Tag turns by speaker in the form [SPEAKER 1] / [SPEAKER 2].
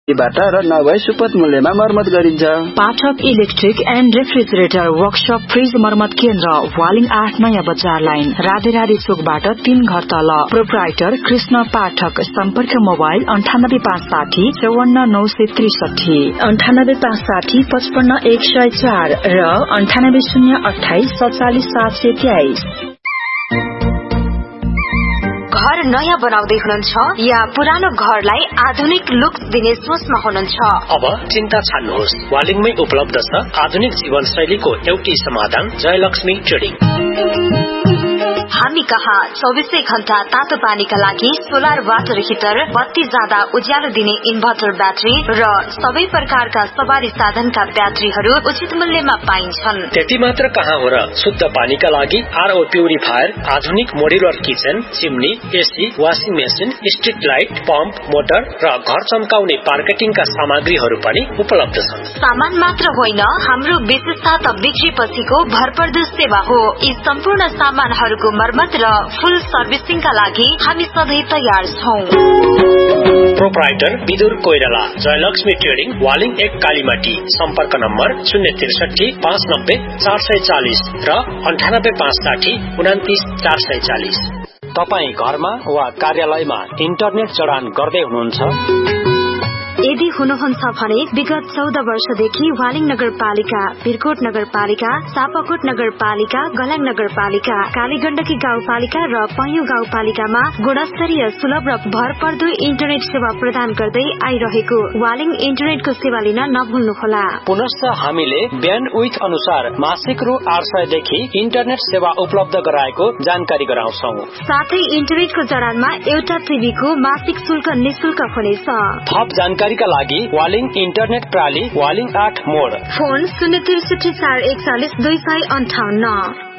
[SPEAKER 1] बाट र नभए सुपथ मूल्यमा मर्मत गरिन्छ।
[SPEAKER 2] पाठक electric and refrigerator workshop fridge मर्मत केन्द्र वालिङ 8 नयाँ बजार लाइन राधेराधे चोकबाट 3 घर तल। प्रोप्राइटर कृष्ण पाठक। सम्पर्क मोबाइल 9856 54963 9856 55104 र 98028 47723।
[SPEAKER 3] घर नयाँ बनाउँदै हुनुहुन्छ या पुरानो घरलाई आधुनिक लुक दिने सोचमा हुनुहुन्छ?
[SPEAKER 4] अब चिन्ता छाड्नुहोस्, वालिङमै उपलब्ध छ आधुनिक जीवनशैलीको एउटै समाधान, जयलक्ष्मी ट्रेडिङ।
[SPEAKER 3] हामी कहाँ 24 घण्टा तातो पानीका लागि सोलर वाटर हिटर, बत्ती जाँदा उज्यालो दिने इन्भर्टर ब्याट्री र सबै प्रकारका सवारी साधनका ब्याट्रीहरू उचित मूल्यमा पाइन्छन्।
[SPEAKER 4] त्यति मात्र कहाँ हो र, शुद्ध पानीका लागि आरओ प्युरिफायर, आधुनिक modular kitchen, chimney, AC, washing machine, street light, pump, motor र घर चम्काउने मार्केटिङका सामग्रीहरू पनि उपलब्ध छन्।
[SPEAKER 3] सामान मात्र होइन, हाम्रो विशेषता त बिक्री पछिको भरपर्दो सेवा हो। यी सम्पूर्ण सामानहरूको मर्मत र फुल सर्भिसिङका लागि हामी सधैँ तयार छौं।
[SPEAKER 4] Proprietor Vidur Koirala, Jayalakshmi trading, Waling 1 Kalimati. सम्पर्क नम्बर 063 590 440 र 9856 29 440। तपाई घरमा वा कार्यालयमा इन्टरनेट जडान गर्दै हुनुहुन्छ?
[SPEAKER 3] यदि हुनुहुन्छ भने विगत 14 वर्षदेखि वालिङ नगरपालिका, बिरकोट नगरपालिका, सापाकोट नगरपालिका, गलाङ नगरपालिका, कालीगण्डकी गाउँपालिका र पैयुँ गाउँपालिकामा गुणस्तरीय, सुलभ र भरपर्दो इन्टरनेट सेवा प्रदान गर्दै आइरहेको वालिङ इन्टरनेटको सेवा लिन नभुल्नुहोला।
[SPEAKER 4] पुनश्च हामीले ब्यान्डविड्थ अनुसार मासिक रु 800 देखि इन्टरनेट सेवा उपलब्ध गराएको जानकारी गराउँछौ।
[SPEAKER 3] साथै इन्टरनेटको जडानमा एउटा टिभीको मासिक शुल्क निशुल्क हुनेछ।
[SPEAKER 4] थप जानकारीका लागि वालिङ इन्टरनेट प्राली, वालिङ 8 मोड,
[SPEAKER 3] फोन 063 441 258।